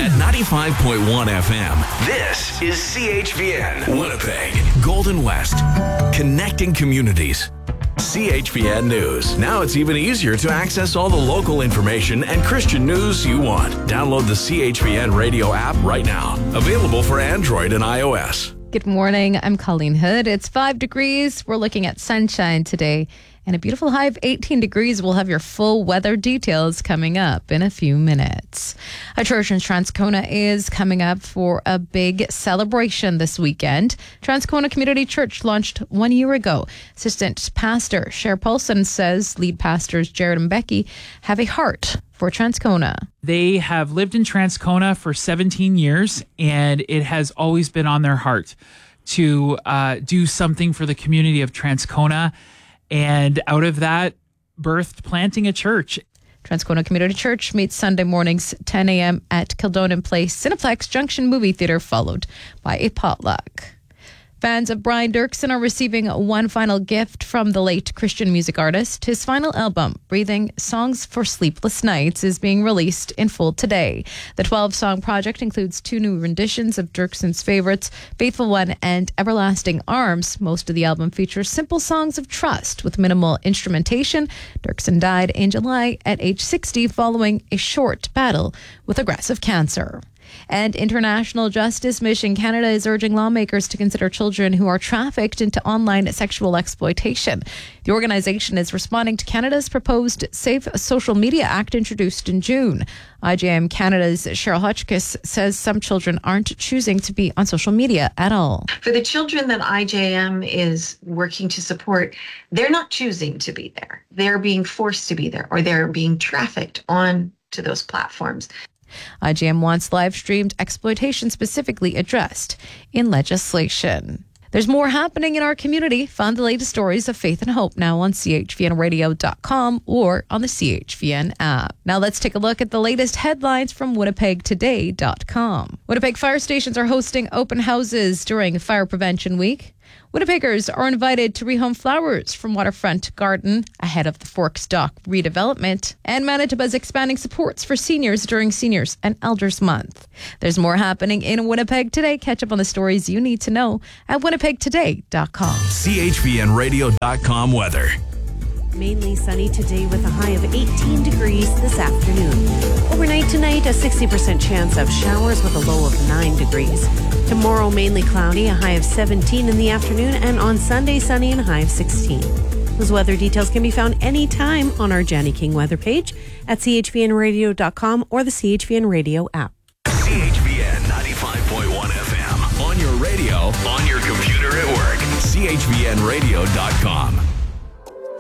At 95.1 FM, this is CHVN, Winnipeg, Golden West, connecting communities. CHVN News. Now it's even easier to access all the local information and Christian news you want. Download the CHVN radio app right now. Available for Android and iOS. Good morning. I'm Colleen Hood. It's 5 degrees. We're looking at sunshine today and a beautiful high of 18 degrees. We'll have your full weather details coming up in a few minutes. A church in Transcona is coming up for a big celebration this weekend. Transcona Community Church launched 1 year ago. Assistant Pastor Cher Paulson says lead pastors Jared and Becky have a heart for Transcona. They have lived in Transcona for 17 years, and it has always been on their heart to do something for the community of Transcona. And out of that, birthed planting a church. Transcona Community Church meets Sunday mornings, 10 a.m. at Kildonan Place Cineplex Junction Movie Theater, followed by a potluck. Fans of Brian Dirksen are receiving one final gift from the late Christian music artist. His final album, Breathing Songs for Sleepless Nights, is being released in full today. The 12-song project includes 2 new renditions of Dirksen's favorites, Faithful One and Everlasting Arms. Most of the album features simple songs of trust with minimal instrumentation. Dirksen died in July at age 60 following a short battle with aggressive cancer. And International Justice Mission Canada is urging lawmakers to consider children who are trafficked into online sexual exploitation. The organization is responding to Canada's proposed Safe Social Media Act introduced in June. IJM Canada's Cheryl Hotchkiss says some children aren't choosing to be on social media at all. For the children that IJM is working to support, they're not choosing to be there. They're being forced to be there, or they're being trafficked on to those platforms. IGM wants live-streamed exploitation specifically addressed in legislation. There's more happening in our community. Find the latest stories of faith and hope now on chvnradio.com or on the CHVN app. Now let's take a look at the latest headlines from winnipegtoday.com. Winnipeg fire stations are hosting open houses during Fire Prevention Week. Winnipeggers are invited to rehome flowers from Waterfront Garden ahead of the Forks Dock redevelopment. And Manitoba's expanding supports for seniors during Seniors and Elders Month. There's more happening in Winnipeg today. Catch up on the stories you need to know at winnipegtoday.com. CHVNradio.com weather. Mainly sunny today with a high of 18 degrees this afternoon. Overnight tonight, a 60% chance of showers with a low of 9 degrees. Tomorrow, mainly cloudy, a high of 17 in the afternoon, and on Sunday, sunny and a high of 16. Those weather details can be found anytime on our Janny King weather page at chvnradio.com or the CHVN Radio app. CHVN 95.1 FM. On your radio, on your computer at work. CHVNradio.com.